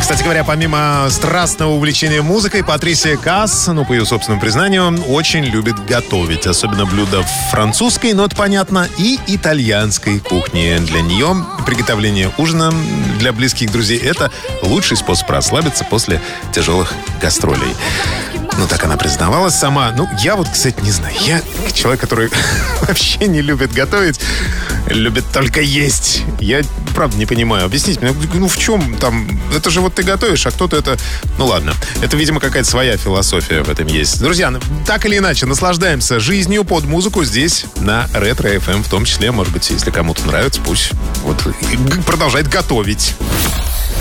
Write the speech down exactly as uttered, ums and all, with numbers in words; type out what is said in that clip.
Кстати говоря, помимо страстного увлечения музыкой, Патрисия Каас, ну, по ее собственному признанию, очень любит готовить. Особенно блюда французской, но это понятно, и итальянской кухни. Для нее приготовление ужина для близких друзей — это лучший способ расслабиться после тяжелых гастролей. Ну, так она признавалась сама. Ну, я вот, кстати, не знаю. Я человек, который вообще не любит готовить, любит только есть. Я, правда, не понимаю. Объясните мне, ну, в чем там... Это же вот ты готовишь, а кто-то это... Ну, ладно. Это, видимо, какая-то своя философия в этом есть. Друзья, так или иначе, наслаждаемся жизнью под музыку здесь, на Ретро эф эм, в том числе. Может быть, если кому-то нравится, пусть вот продолжает готовить.